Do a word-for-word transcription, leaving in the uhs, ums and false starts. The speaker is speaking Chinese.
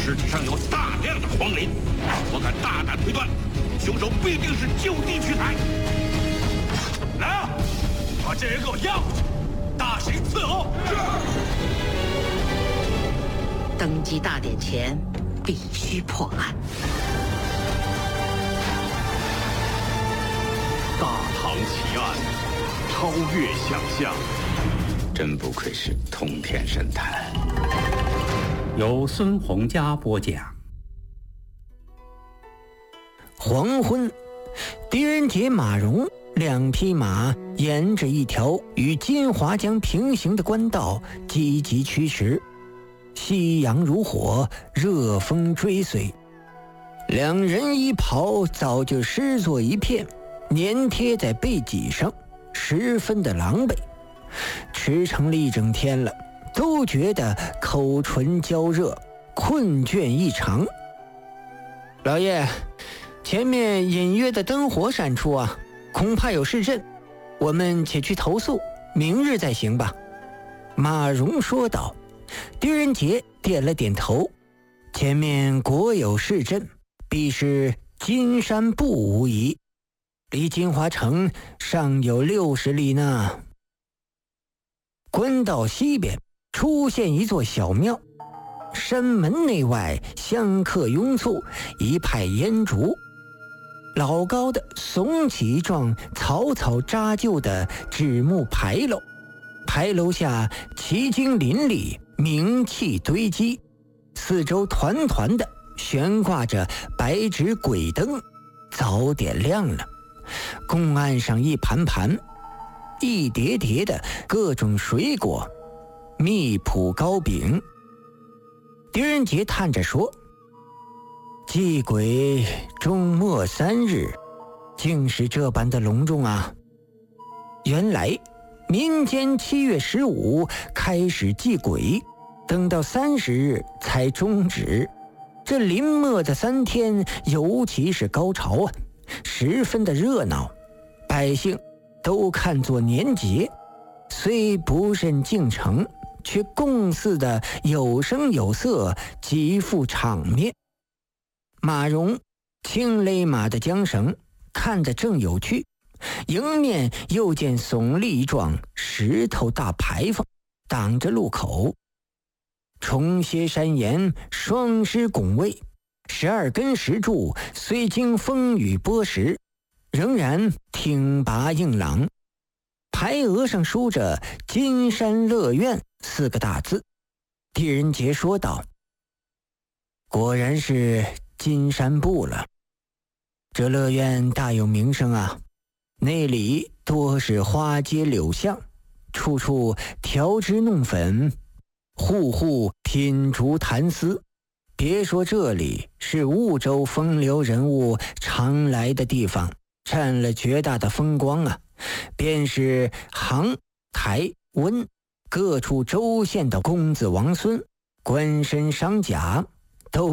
尸体上有大量的黄磷，我敢大胆推断，凶手必定是就地取材。来啊，把这人给我押回去，大刑伺候。 登基大典前，必须破案。 大唐奇案，超越想象， 真不愧是通天神探。 由孙洪佳播讲。 黄昏，狄仁杰、马融两匹马沿着一条与金华江平行的官道积极驱驰，夕阳如火，热风追随。两人衣袍早就湿作一片，粘贴在背脊上，十分的狼狈。驰骋了一整天了，都觉得口唇焦热，困倦异常。老爷，前面隐约的灯火闪出啊，恐怕有事阵，我们且去投宿，明日再行吧。马融说道。狄仁杰点了点头，前面果有市镇，必是金山埠无疑，离金华城尚有六十里呢。官道西边出现一座小庙，山门内外香客拥簇，一派烟烛。老高的耸起一幢草草扎就的纸木牌楼，牌楼下奇经林立，名器堆积，四周团团的悬挂着白纸鬼灯，早点亮了。供案上一盘盘一叠叠的各种水果，蜜脯糕饼。狄仁杰叹着说，祭鬼终末三日，竟是这般的隆重啊！原来民间七月十五开始祭鬼，等到三十日才终止。这临末的三天尤其是高潮啊，十分的热闹，百姓都看作年节，虽不甚敬诚，却共祀的有声有色，极富场面。马融轻勒马的缰绳，看得正有趣，迎面又见耸立一幢石头大牌坊，挡着路口。重歇山岩，双狮拱卫，十二根石柱虽经风雨剥蚀，仍然挺拔硬朗。牌额上书着金山乐苑四个大字。狄仁杰说道，果然是金山埠了，这乐苑大有名声啊，那里多是花街柳巷，处处调脂弄粉，户户品竹谈丝。别说这里是婺州风流人物常来的地方，占了绝大的风光啊，便是杭、台、温各处州县的公子王孙，官绅商贾